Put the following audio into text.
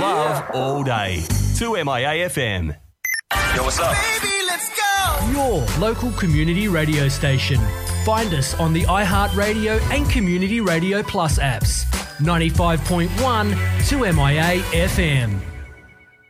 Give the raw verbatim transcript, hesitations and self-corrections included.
love all day. two M I A F M. Yo, what's up? Baby, let's go! Your local community radio station. Find us on the iHeartRadio and Community Radio Plus apps. ninety-five point one two M I A F M.